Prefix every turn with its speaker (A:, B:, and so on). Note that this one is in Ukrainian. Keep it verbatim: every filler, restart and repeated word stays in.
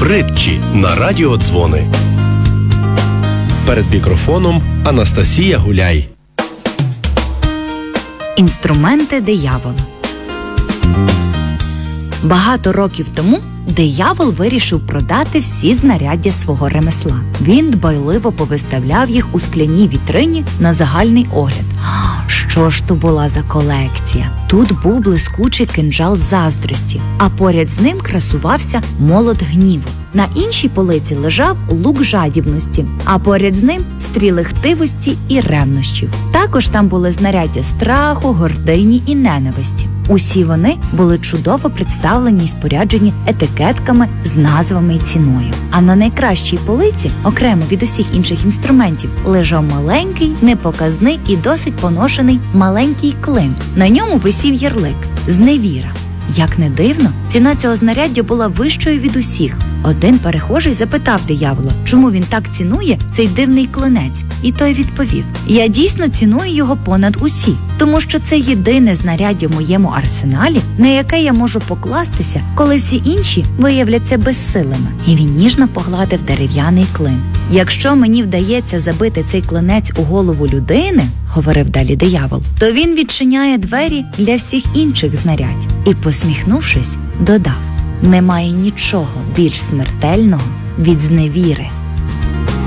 A: притчі на радіодзвони. Перед мікрофоном Анастасія Гуляй.
B: Інструменти диявола. Багато років тому диявол вирішив продати всі знаряддя свого ремесла. Він дбайливо повиставляв їх у скляній вітрині на загальний огляд. Що ж то була за колекція? Тут був блискучий кинджал заздрості, а поряд з ним красувався молот гніву. На іншій полиці лежав лук жадібності, а поряд з ним стріли хтивості і ревнощів. Також там були знаряддя страху, гордині і ненависті. Усі вони були чудово представлені і споряджені етикетками з назвами і ціною. А на найкращій полиці, окремо від усіх інших інструментів, лежав маленький, непоказний і досить поношений маленький клин. На ньому висів ярлик «Зневіра». Як не дивно, ціна цього знаряддя була вищою від усіх. Один перехожий запитав диявола, чому він так цінує цей дивний клинець. І той відповів: «Я дійсно ціную його понад усі, тому що це єдине знаряддя в моєму арсеналі, на яке я можу покластися, коли всі інші виявляться безсилими». І він ніжно погладив дерев'яний клин. «Якщо мені вдається забити цей клинець у голову людини, – говорив далі диявол, – то він відчиняє двері для всіх інших знарядь». І, посміхнувшись, додав: «Немає нічого більш смертельного від зневіри».